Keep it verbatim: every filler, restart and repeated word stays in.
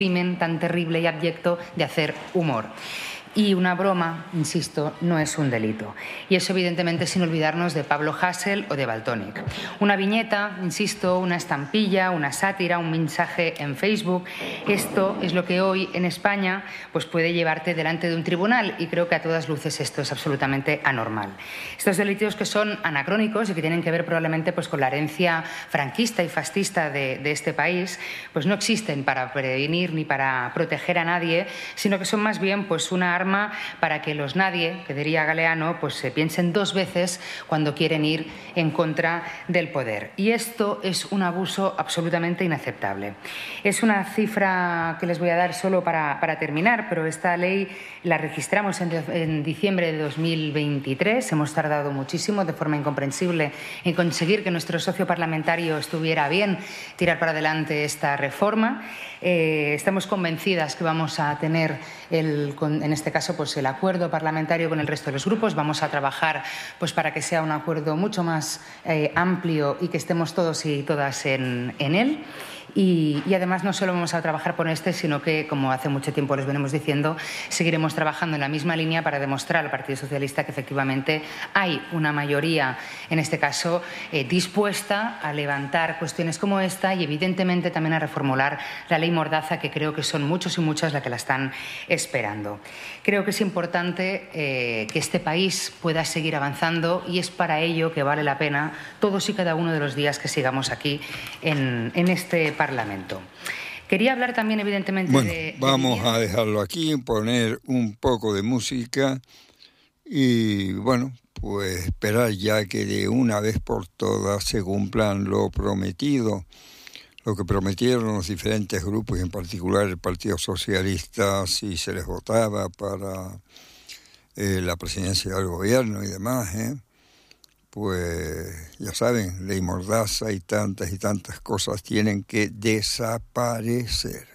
crimen tan terrible y abyecto de hacer humor. Y una broma, insisto, no es un delito. Y eso, evidentemente, sin olvidarnos de Pablo Hasél o de Valtònyc. Una viñeta, insisto, una estampilla, una sátira, un mensaje en Facebook. Esto es lo que hoy en España pues, puede llevarte delante de un tribunal, y creo que a todas luces esto es absolutamente anormal. Estos delitos que son anacrónicos y que tienen que ver probablemente pues, con la herencia franquista y fascista de, de este país, pues no existen para prevenir ni para proteger a nadie, sino que son más bien pues, una arma para que los nadie, que diría Galeano, pues se piensen dos veces cuando quieren ir en contra del poder. Y esto es un abuso absolutamente inaceptable. Es una cifra que les voy a dar solo para, para terminar, pero esta ley la registramos en, en diciembre de dos mil veintitrés. Hemos tardado muchísimo, de forma incomprensible, en conseguir que nuestro socio parlamentario estuviera bien tirar para adelante esta reforma. Eh, estamos convencidas que vamos a tener, el, en este caso, pues el acuerdo parlamentario con el resto de los grupos. Vamos a trabajar pues, para que sea un acuerdo mucho más eh, amplio y que estemos todos y todas en, en él. Y, y además no solo vamos a trabajar por este, sino que, como hace mucho tiempo les venimos diciendo, seguiremos trabajando en la misma línea para demostrar al Partido Socialista que efectivamente hay una mayoría, en este caso, eh, dispuesta a levantar cuestiones como esta y evidentemente también a reformular la ley Mordaza, que creo que son muchos y muchas las que la están esperando. Creo que es importante eh, que este país pueda seguir avanzando, y es para ello que vale la pena todos y cada uno de los días que sigamos aquí en, en este Parlamento. Quería hablar también, evidentemente, bueno, de... vamos de a dejarlo aquí, poner un poco de música y, bueno, pues esperar ya que de una vez por todas se cumplan lo prometido, lo que prometieron los diferentes grupos, y en particular el Partido Socialista, si se les votaba para eh, la presidencia del gobierno y demás, ¿eh? Pues ya saben, ley Mordaza y tantas y tantas cosas tienen que desaparecer.